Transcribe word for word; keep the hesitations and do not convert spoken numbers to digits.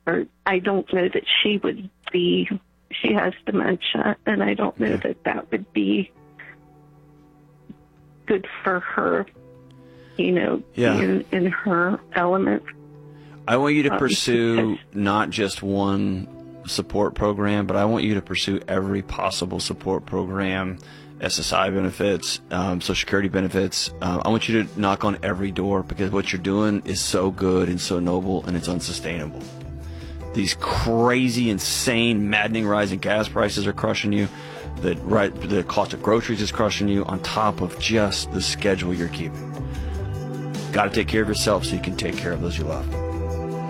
or I don't know that she would be, she has dementia, and I don't know Yeah. that that would be good for her, you know, Yeah. in, in her element. I want you to Um, pursue because- not just one support program, but I want you to pursue every possible support program, S S I benefits, um, Social Security benefits. Uh, I want you to knock on every door, because what you're doing is so good and so noble, and it's unsustainable. These crazy, insane, maddening rising gas prices are crushing you. The, right, the cost of groceries is crushing you, on top of just the schedule you're keeping. Got to take care of yourself so you can take care of those you love.